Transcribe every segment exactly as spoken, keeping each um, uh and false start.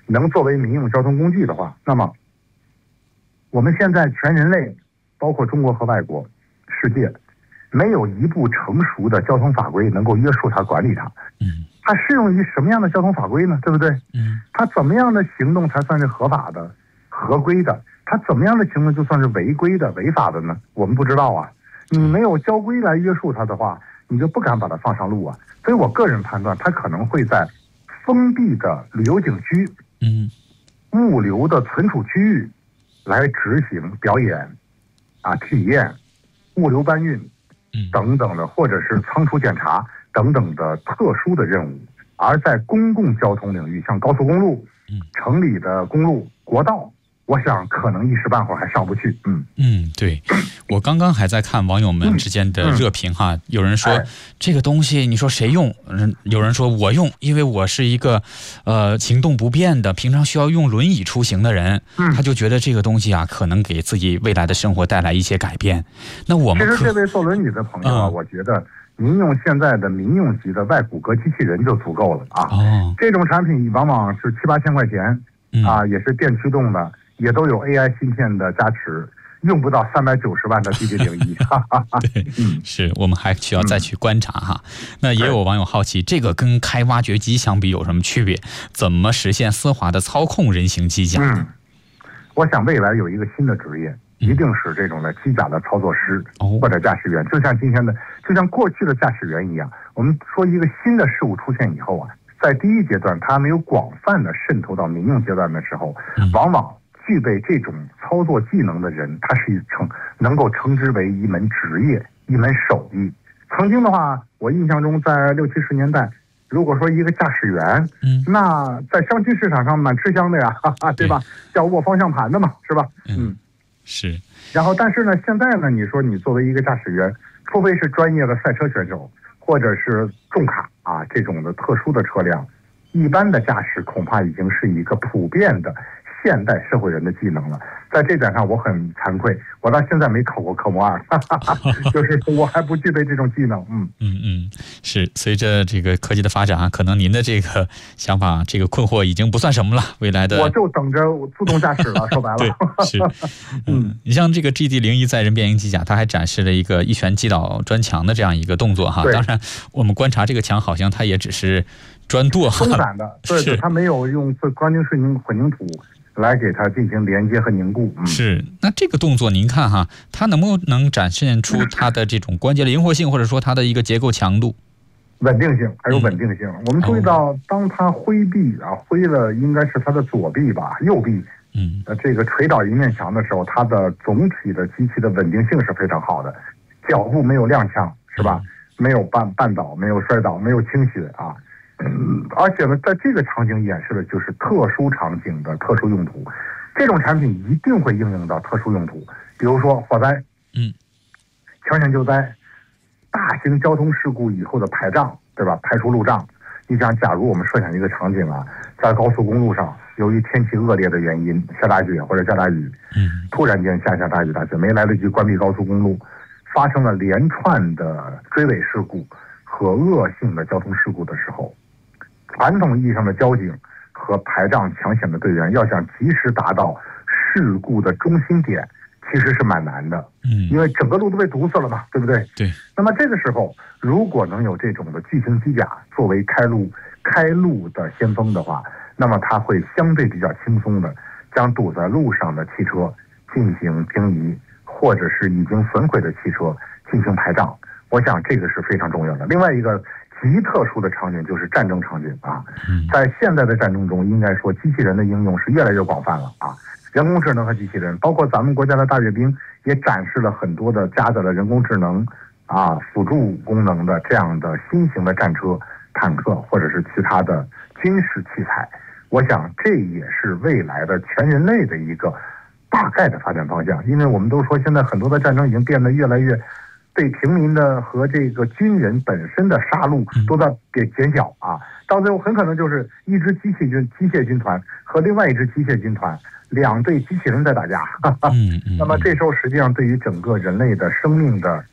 能作为民用交通工具的话，那么我们现在全人类，包括中国和外国、世界，没有一部成熟的交通法规能够约束它、管理它。 嗯， 它适用于什么样的交通法规呢？对不对？ 嗯， 它怎么样的行动才算是合法的、合规的？它怎么样的行动就算是违规的、违法的呢？我们不知道啊。你没有交规来约束它的话，你就不敢把它放上路啊。所以我个人判断，它可能会在封闭的旅游景区、 嗯， 物流的存储区域来执行表演、啊体验、物流搬运等等的，或者是仓储检查等等的特殊的任务。而在公共交通领域，像高速公路、城里的公路、国道，我想可能一时半会儿还上不去。嗯嗯，对，我刚刚还在看网友们之间的热评哈，嗯嗯、有人说、哎、这个东西你说谁用？有人说我用，因为我是一个呃行动不便的，平常需要用轮椅出行的人，嗯、他就觉得这个东西啊可能给自己未来的生活带来一些改变。那我们其实这位坐轮椅的朋友啊，嗯、我觉得您用现在的民用级的外骨骼机器人就足够了啊。哦，这种产品往往是七八千块钱、嗯、啊，也是电驱动的。也都有 A I 芯片的加持，用不到三百九十万的 D D 零一。 对，嗯，是我们还需要再去观察哈。嗯、那也有网友好奇，这个跟开挖掘机相比有什么区别？怎么实现丝滑的操控人形机甲？ 嗯，我想未来有一个新的职业，嗯、一定是这种的机甲的操作师、哦、或者驾驶员，就像今天的，就像过去的驾驶员一样。我们说一个新的事物出现以后啊，在第一阶段它没有广泛的渗透到民用阶段的时候，嗯、往往具备这种操作技能的人，他是一称能够称之为一门职业、一门手艺。曾经的话，我印象中在六七十年代，如果说一个驾驶员，嗯，那在相亲市场上蛮吃香的呀，哈哈，对吧？叫握方向盘的嘛，是吧？ 嗯，是。 然后，但是呢，现在呢，你说你作为一个驾驶员，除非是专业的赛车选手，或者是重卡啊这种的特殊的车辆，一般的驾驶恐怕已经是一个普遍的现代社会人的技能了。在这点上我很惭愧，我到现在没考过科目二，就是我还不具备这种技能。嗯嗯嗯，是随着这个科技的发展啊，可能您的这个想法、这个困惑已经不算什么了。未来的我就等着自动驾驶了，说白了。 对，是。嗯，你像这个 G D 零一载人变形机甲，它还展示了一个一拳击倒砖墙的这样一个动作哈。当然，我们观察这个墙，好像它也只是砖垛哈， 松散的，对对，它没有用钢筋水泥混凝土来给它进行连接和凝固。嗯、 是，那这个动作您看哈，它能不能展现出它的这种关节的灵活性，或者说它的一个结构强度、 稳定性，还有稳定性？嗯、我们注意到，当它挥臂啊，挥了应该是它的左臂吧，右臂，嗯，呃，这个捶倒一面墙的时候，它的总体的机器的稳定性是非常好的，脚步没有踉跄，是吧？嗯、没有绊绊倒，没有摔倒，没有倾斜啊。嗯，而且呢，在这个场景演示的就是特殊场景的特殊用途，这种产品一定会应用到特殊用途，比如说火灾，嗯，抢险救灾，大型交通事故以后的排障，对吧？排除路障。你想，假如我们设想一个场景啊，在高速公路上，由于天气恶劣的原因，下大雪或者下大雨，嗯，突然间下下大雨大雪，没来得及关闭高速公路，发生了连串的追尾事故和恶性的交通事故的时候，传统意义上的交警和排障抢险的队员要想及时达到事故的中心点，其实是蛮难的。嗯，因为整个路都被堵死了嘛，对不对？ 对。 那么这个时候，如果能有这种的巨型机甲作为开路开路的先锋的话，那么它会相对比较轻松的将堵在路上的汽车进行平移，或者是已经损毁的汽车进行排障。我想这个是非常重要的。另外一个极特殊的场景就是战争场景啊，在现在的战争中，应该说机器人的应用是越来越广泛了啊。人工智能和机器人，包括咱们国家的大阅兵，也展示了很多的加载了人工智能啊辅助功能的这样的新型的战车、坦克或者是其他的军事器材。我想这也是未来的全人类的一个大概的发展方向，因为我们都说现在很多的战争已经变得越来越对平民的和这个军人本身的杀戮都在减减小啊，到最后很可能就是一支机器军机械军团和另外一支机械军团，两队机器人在打架。哈哈，那么这时候实际上对于整个人类的生命的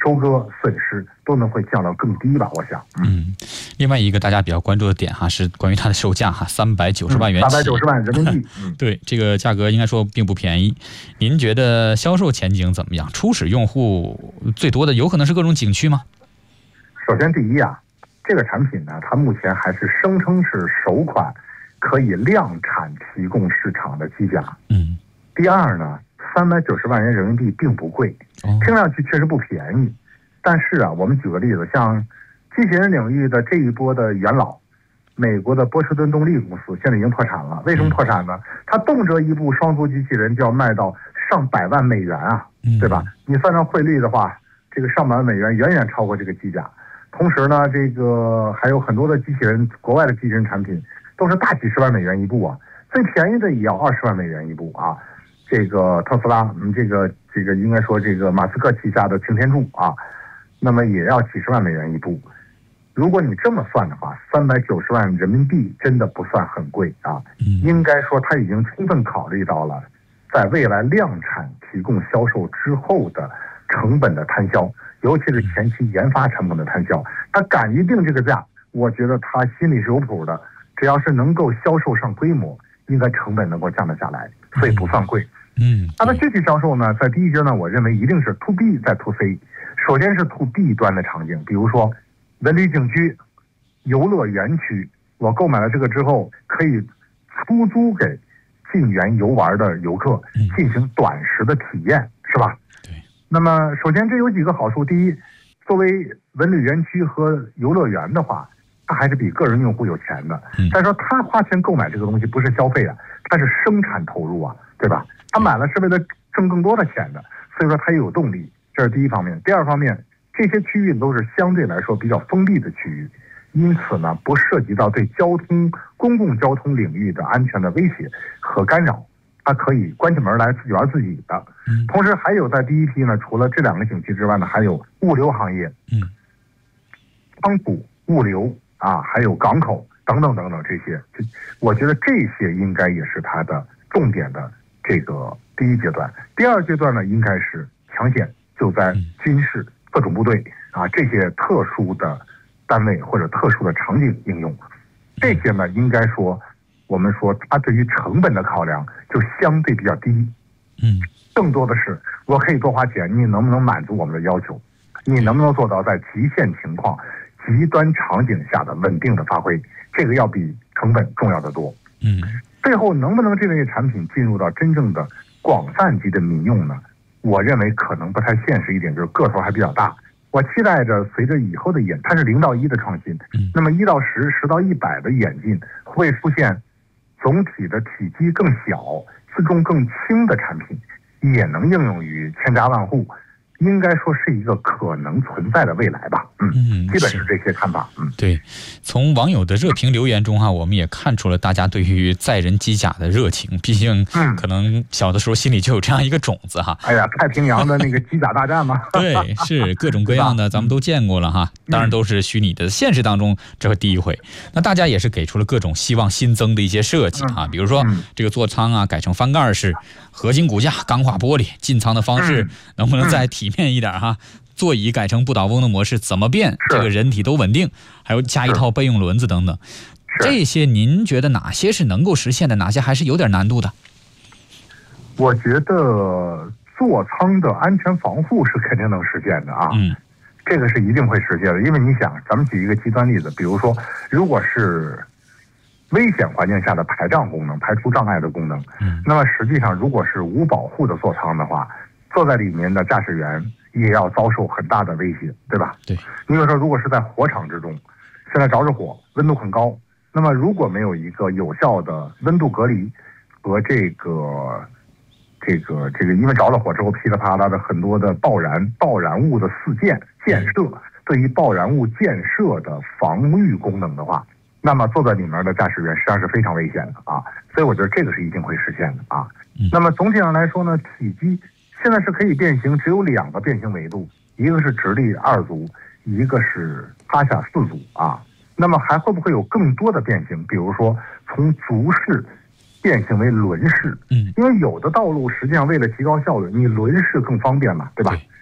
收割损失都能会降到更低吧，我想。 嗯，另外一个大家比较关注的点哈，是关于它的售价哈，三百九十万元起， 三百九十万人民币。 嗯，对，这个价格应该说并不便宜。您觉得销售前景怎么样？初始用户最多的有可能是各种景区吗？ 首先，第一啊，这个产品呢，它目前还是声称是首款可以量产提供市场的机甲。 嗯。 第二呢，三百九十万元人民币并不贵，听上去确实不便宜。但是啊，我们举个例子，像机器人领域的这一波的元老，美国的波士顿动力公司现在已经破产了。为什么破产呢？它动辄一部双足机器人就要卖到上百万美元啊，对吧？你算上汇率的话，这个上百万美元远远超过这个机甲。同时呢，这个还有很多的机器人，国外的机器人产品都是大几十万美元一部啊，最便宜的也要二十万美元一部啊。这个特斯拉，嗯，这个这个应该说这个马斯克旗下的擎天柱啊，那么也要几十万美元一部。如果你这么算的话，三百九十万人民币真的不算很贵啊。应该说它已经充分考虑到了在未来量产提供销售之后的成本的摊销。尤其是前期研发成本的摊销，他敢于定这个价，我觉得他心里是有谱的。只要是能够销售上规模，应该成本能够降得下来，所以不算贵。 嗯， 它的具体销售呢，在第一阶段，我认为一定是 to B 再 to C。首先是 to B 端的场景，比如说文旅景区、游乐园区，我购买了这个之后，可以出租给进园游玩的游客进行短时的体验，是吧？那么，首先这有几个好处。第一，作为文旅园区和游乐园的话，它还是比个人用户有钱的。再说他花钱购买这个东西不是消费啊，它是生产投入啊，对吧？他买了是为了挣更多的钱的，所以说他也有动力。这是第一方面。第二方面，这些区域都是相对来说比较封闭的区域，因此呢，不涉及到对交通、公共交通领域的安全的威胁和干扰。它可以关起门来自己玩自己的，同时还有在第一批呢，除了这两个景区之外呢，还有物流行业，嗯，仓储、物流啊，还有港口等等等等这些，我觉得这些应该也是它的重点的这个第一阶段。第二阶段呢，应该是抢险救灾、军事、特种部队啊这些特殊的单位或者特殊的场景应用，这些呢，应该说。我们说，它对于成本的考量就相对比较低， 嗯， 更多的是我可以多花钱，你能不能满足我们的要求？你能不能做到在极限情况、极端场景下的稳定的发挥？这个要比成本重要的多。 嗯， 最后能不能这类产品进入到真正的广泛级的民用呢？我认为可能不太现实一点，就是个头还比较大。我期待着随着以后的演，它是零到一的创新，那么一到十、十到一百的演进，会出现。总体的体积更小、自重更轻的产品，也能应用于千家万户，应该说是一个可能存在的未来吧。嗯，嗯基本是这些看法。嗯， 对。从网友的热评留言中哈，我们也看出了大家对于载人机甲的热情。毕竟，可能小的时候心里就有这样一个种子哈。 哎呀，太平洋的那个机甲大战嘛。 对，是各种各样的，咱们都见过了哈。当然都是虚拟的，现实当中这是第一回。那大家也是给出了各种希望新增的一些设计哈，比如说这个座舱啊改成翻盖式，合金骨架、钢化玻璃，进舱的方式能不能再体面一点哈？座椅改成不倒翁的模式，怎么变这个人体都稳定，还有加一套备用轮子等等，这些您觉得哪些是能够实现的，哪些还是有点难度的？ 我觉得座舱的安全防护是肯定能实现的啊，嗯，这个是一定会实现的。因为你想，咱们举一个极端例子，比如说，如果是危险环境下的排障功能、排除障碍的功能，嗯，那么实际上如果是无保护的座舱的话，坐在里面的驾驶员也要遭受很大的威胁，对吧？ 对。 你比如说，如果是在火场之中，现在着着火，温度很高，那么如果没有一个有效的温度隔离和这个这个这个，因为着了火之后噼里啪啦的很多的爆燃爆燃物的四溅建设，对于爆燃物建设的防御功能的话，那么坐在里面的驾驶员实际上是非常危险的啊。所以我觉得这个是一定会实现的啊。那么总体上来说呢，体积现在是可以变形，只有两个变形维度，一个是直立二足，一个是趴下四足啊。那么还会不会有更多的变形？比如说从足式变形为轮式，嗯，因为有的道路实际上为了提高效率，你轮式更方便嘛，对吧？对，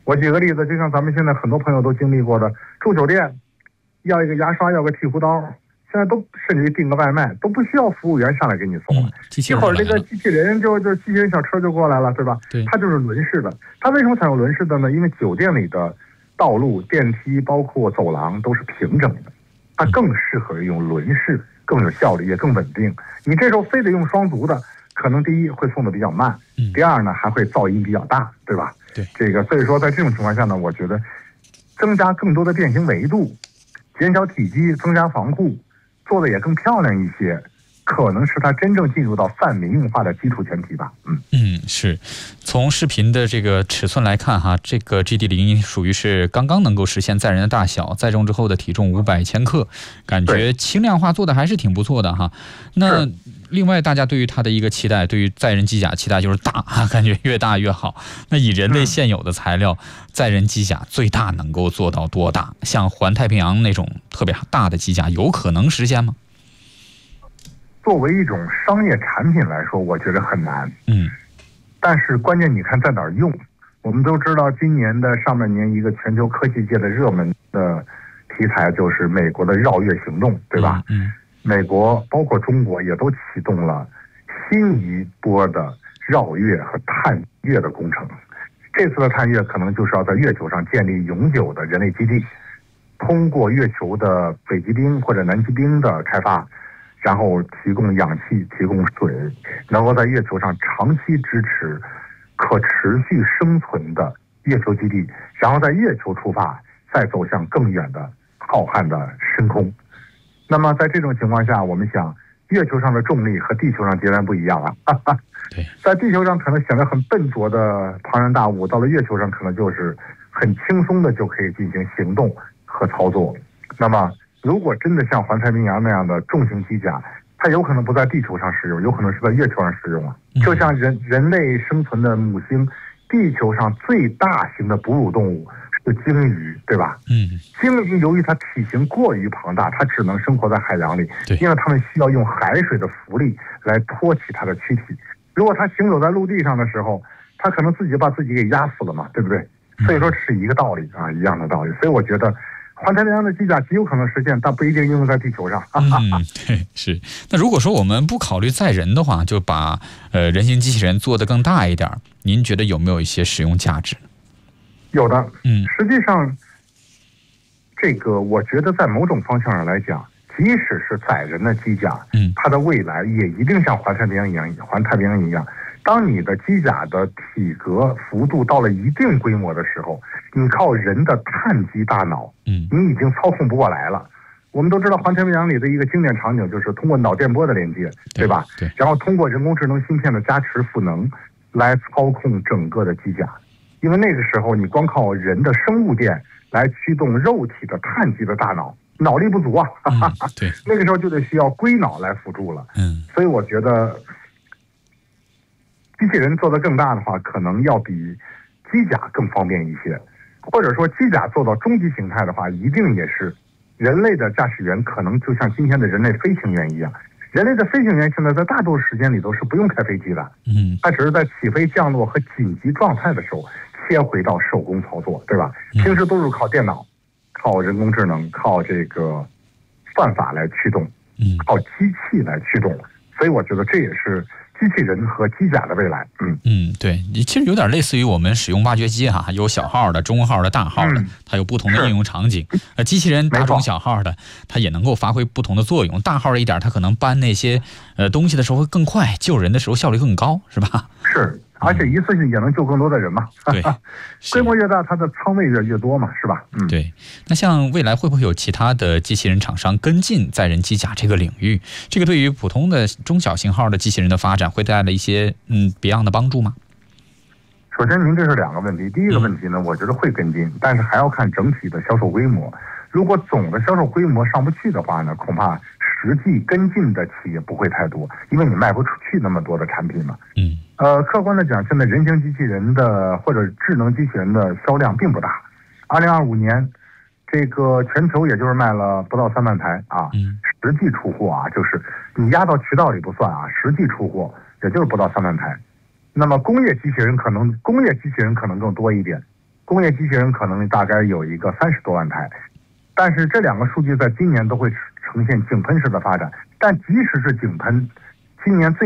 我举个例子，就像咱们现在很多朋友都经历过的，住酒店要一个牙刷，要个剃胡刀，现在都甚至于订个外卖都不需要服务员上来给你送了， 嗯、一会儿这个机器人就就机器人小车就过来了，对吧？ 对， 它就是轮式的。它为什么采用轮式的呢？因为酒店里的道路、电梯包括走廊都是平整的，它更适合用轮式，更有效率也更稳定。你这时候非得用双足的，可能第一会送的比较慢， 嗯、 第二呢还会噪音比较大，对吧？ 对， 这个所以说在这种情况下呢，我觉得增加更多的变形维度，减小体积，增加防护，做的也更漂亮一些，可能是它真正进入到泛民用化的基础前提吧。嗯嗯，是。从视频的这个尺寸来看哈，这个 G D 零属于是刚刚能够实现载人的大小，载重之后的体重五百千克，感觉轻量化做的还是挺不错的哈。那另外大家对于它的一个期待，对于载人机甲期待就是大啊，感觉越大越好。那以人类现有的材料，载人机甲最大能够做到多大？像环太平洋那种特别大的机甲，有可能实现吗？ 作为一种商业产品来说，我觉得很难。 嗯， 但是关键你看在哪儿用。我们都知道，今年的上半年一个全球科技界的热门的题材就是美国的绕月行动，对吧？ 嗯。嗯， 美国包括中国也都启动了新一波的绕月和探月的工程。这次的探月可能就是要在月球上建立永久的人类基地，通过月球的北极冰或者南极冰的开发，然后提供氧气，提供水，能够在月球上长期支持可持续生存的月球基地，然后在月球出发，再走向更远的浩瀚的深空。那么在这种情况下，我们想月球上的重力和地球上截然不一样啊。哈哈， 对， 在地球上可能显得很笨拙的庞然大物，到了月球上可能就是很轻松的就可以进行行动和操作。那么如果真的像环太平洋那样的重型机甲，它有可能不在地球上使用，有可能是在月球上使用啊。就像人人类生存的母星，地球上最大型的哺乳动物是鲸鱼，对吧？ 嗯， 鲸鱼由于它体型过于庞大，它只能生活在海洋里，因为它们需要用海水的浮力来托起它的躯体。如果它行走在陆地上的时候，它可能自己把自己给压死了嘛，对不对？所以说是一个道理啊，一样的道理。所以我觉得环太平洋的机甲极有可能实现，但不一定应用在地球上。 嗯，对，是。那如果说我们不考虑载人的话，就把呃人形机器人做得更大一点，您觉得有没有一些使用价值？ 有的， 嗯， 实际上，这个我觉得在某种方向上来讲，即使是载人的机甲， 嗯， 它的未来也一定像环太平洋一样，环太平洋一样。当你的机甲的体格幅度到了一定规模的时候，你靠人的碳基大脑， 嗯， 你已经操控不过来了。我们都知道环太平洋里的一个经典场景就是通过脑电波的连接，对吧？ 对。 然后通过人工智能芯片的加持赋能来操控整个的机甲。因为那个时候你光靠人的生物电来驱动肉体的碳基的大脑，脑力不足啊。 嗯、对。 那个时候就得需要硅脑来辅助了。 嗯。 所以我觉得机器人做得更大的话，可能要比机甲更方便一些，或者说机甲做到终极形态的话，一定也是人类的驾驶员可能就像今天的人类飞行员一样。人类的飞行员现在在大多数时间里都是不用开飞机的， 嗯， 他只是在起飞、降落和紧急状态的时候切回到手工操作，对吧？平时都是靠电脑、靠人工智能、靠这个算法来驱动， 嗯， 靠机器来驱动。所以我觉得这也是机器人和机甲的未来。嗯嗯，对，其实有点类似于我们使用挖掘机哈，有小号的、中号的、大号的， 嗯、 它有不同的应用场景。呃，机器人大中小号的，它也能够发挥不同的作用。大号一点，它可能搬那些呃东西的时候会更快，救人的时候效率更高，是吧？ 是。而且一次性也能救更多的人嘛。 对， 规模越大，它的仓位越越多嘛，是吧？嗯， 对。那像未来会不会有其他的机器人厂商跟进载人机甲这个领域？这个对于普通的中小型号的机器人的发展会带来一些嗯别样的帮助吗？ 首先，您这是两个问题。第一个问题呢，嗯、我觉得会跟进，但是还要看整体的销售规模。如果总的销售规模上不去的话呢，恐怕实际跟进的企业不会太多，因为你卖不出去那么多的产品嘛。 嗯。 呃，客观的讲，现在人形机器人的或者智能机器人的销量并不大。二零二五年，这个全球也就是卖了不到三万台啊。 嗯。 实际出货啊，就是你压到渠道里不算啊，实际出货也就是不到三万台。那么工业机器人可能工业机器人可能更多一点， 工业机器人可能大概有一个三十多万台，但是这两个数据在今年都会呈现井喷式的发展。但即使是井喷，今年最